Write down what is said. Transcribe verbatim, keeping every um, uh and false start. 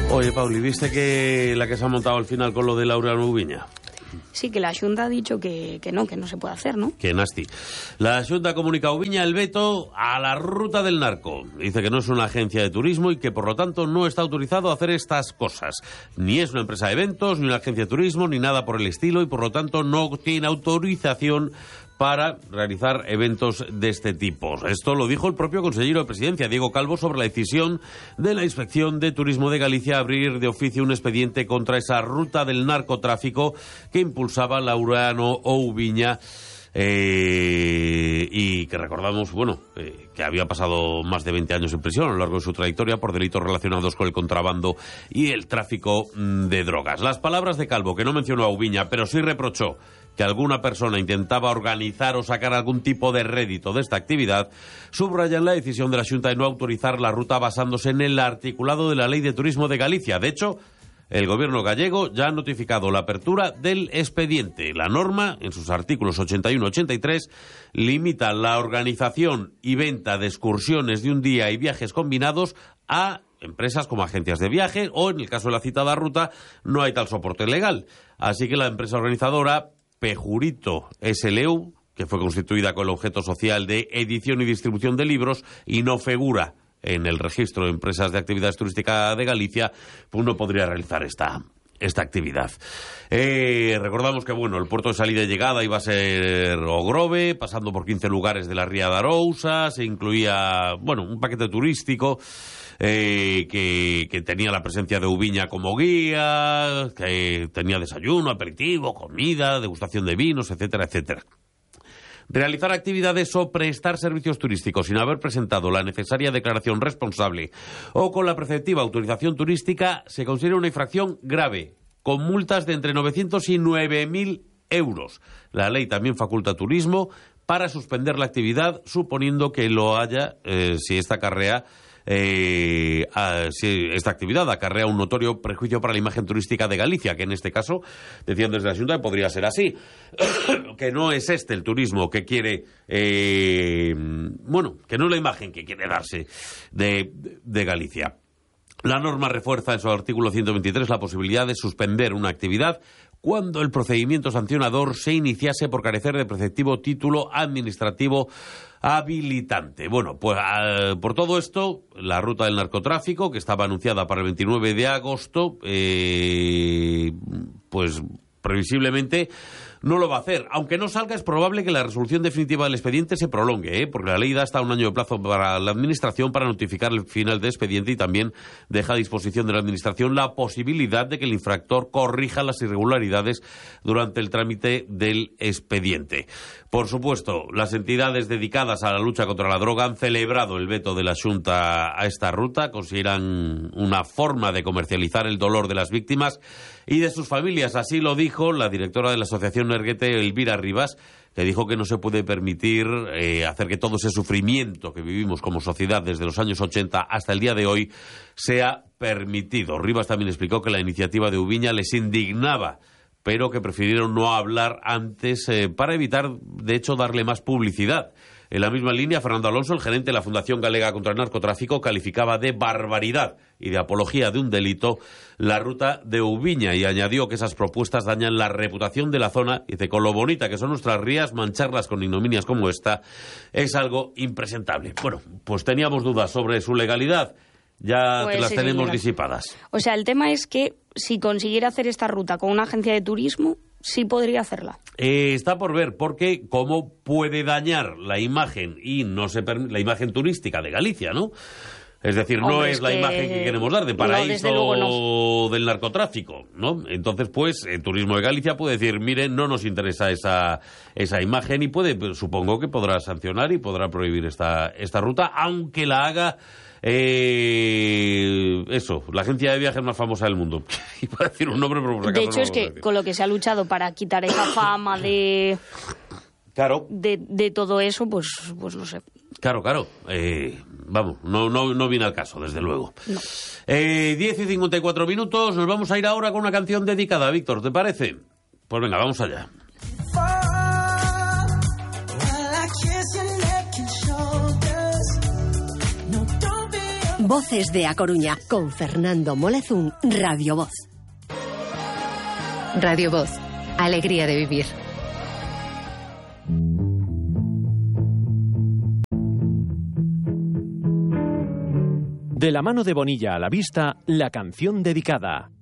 Oye, Pauli, ¿viste que la que se ha montado al final con lo de Laureano Ubiña? Sí, que la Xunta ha dicho que, que no, que no se puede hacer, ¿no? Que nasty. La Xunta comunica a Ubiña el veto a la ruta del narco. Dice que no es una agencia de turismo y que por lo tanto no está autorizado a hacer estas cosas. Ni es una empresa de eventos, ni una agencia de turismo, ni nada por el estilo, y por lo tanto no tiene autorización para realizar eventos de este tipo. Esto lo dijo el propio consejero de Presidencia, Diego Calvo, sobre la decisión de la Inspección de Turismo de Galicia a abrir de oficio un expediente contra esa ruta del narcotráfico que impulsaba Laureano Ubiña. Eh, y que recordamos, bueno, eh, que había pasado más de veinte años en prisión a lo largo de su trayectoria por delitos relacionados con el contrabando y el tráfico de drogas. Las palabras de Calvo, que no mencionó a Ubiña, pero sí reprochó que alguna persona intentaba organizar o sacar algún tipo de rédito de esta actividad, subrayan la decisión de la Xunta de no autorizar la ruta basándose en el articulado de la Ley de Turismo de Galicia. De hecho, el gobierno gallego ya ha notificado la apertura del expediente. La norma, en sus artículos ochenta y uno y ochenta y tres, limita la organización y venta de excursiones de un día y viajes combinados a empresas como agencias de viaje o, en el caso de la citada ruta, no hay tal soporte legal. Así que la empresa organizadora Pejurito S L U, que fue constituida con el objeto social de edición y distribución de libros y no figura en el registro de empresas de actividades turísticas de Galicia, pues no podría realizar esta, esta actividad. Eh, recordamos que, bueno, el puerto de salida y llegada iba a ser O Grove, pasando por quince lugares de la Ría de Arousa, se incluía, bueno, un paquete turístico eh, que, que tenía la presencia de Ubiña como guía, que tenía desayuno, aperitivo, comida, degustación de vinos, etcétera, etcétera. Realizar actividades o prestar servicios turísticos sin haber presentado la necesaria declaración responsable o con la preceptiva autorización turística se considera una infracción grave, con multas de entre novecientos y nueve mil euros. La ley también faculta a Turismo para suspender la actividad, suponiendo que lo haya eh, si esta acarrea Eh, a, si esta actividad acarrea un notorio perjuicio para la imagen turística de Galicia, que en este caso, decían desde la Xunta, que podría ser así, que no es este el turismo que quiere, eh, bueno, que no es la imagen que quiere darse de, de Galicia. La norma refuerza en su artículo ciento veintitrés la posibilidad de suspender una actividad cuando el procedimiento sancionador se iniciase por carecer de preceptivo título administrativo habilitante. Bueno, pues uh, por todo esto, la ruta del narcotráfico, que estaba anunciada para el veintinueve de agosto, eh, pues previsiblemente no lo va a hacer. Aunque no salga, es probable que la resolución definitiva del expediente se prolongue, ¿eh? porque la ley da hasta un año de plazo para la Administración para notificar el final del expediente y también deja a disposición de la Administración la posibilidad de que el infractor corrija las irregularidades durante el trámite del expediente. Por supuesto, las entidades dedicadas a la lucha contra la droga han celebrado el veto de la Xunta a esta ruta, consideran una forma de comercializar el dolor de las víctimas y de sus familias. Así lo dijo la directora de la Asociación Nerguete, Elvira Rivas, que dijo que no se puede permitir eh, hacer que todo ese sufrimiento que vivimos como sociedad desde los años ochenta hasta el día de hoy sea permitido. Rivas también explicó que la iniciativa de Ubiña les indignaba, pero que prefirieron no hablar antes eh, para evitar, de hecho, darle más publicidad. En la misma línea, Fernando Alonso, el gerente de la Fundación Galega contra el Narcotráfico, calificaba de barbaridad y de apología de un delito la ruta de Ubiña y añadió que esas propuestas dañan la reputación de la zona y de con lo bonita que son nuestras rías, mancharlas con ignominias como esta es algo impresentable. Bueno, pues teníamos dudas sobre su legalidad, ya pues las sí, tenemos señora. disipadas. O sea, el tema es que si consiguiera hacer esta ruta con una agencia de turismo, sí podría hacerla. Eh, está por ver, porque cómo puede dañar la imagen y no se perm- la imagen turística de Galicia, ¿no? Es decir, no Hombre, es, es la que imagen que queremos dar de paraíso no, no. del narcotráfico, ¿no? Entonces, pues, el Turismo de Galicia puede decir, miren, no nos interesa esa esa imagen y puede, pues, supongo que podrá sancionar y podrá prohibir esta esta ruta, aunque la haga Eh, eso, la agencia de viajes más famosa del mundo. Iba a decir un nombre, pero por acaso de hecho no es que decir. con lo que se ha luchado para quitar esa fama de claro de, de todo eso, pues pues no sé. Claro, claro. Eh, vamos, no, no, no viene al caso, desde luego. No. Eh, diez y cincuenta y cuatro minutos, nos vamos a ir ahora con una canción dedicada, Víctor, ¿te parece? Pues venga, vamos allá. Voces de A Coruña, con Fernando Molezún, Radio Voz. Radio Voz, alegría de vivir. De la mano de Bonilla a la vista, la canción dedicada.